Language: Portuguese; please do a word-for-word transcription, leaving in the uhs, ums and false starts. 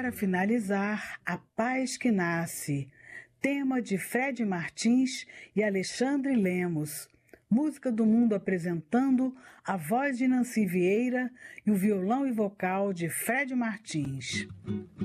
para finalizar, A Paz que Nasce, tema de Fred Martins e Alexandre Lemos. Música do Mundo apresentando a voz de Nancy Vieira e o violão e vocal de Fred Martins.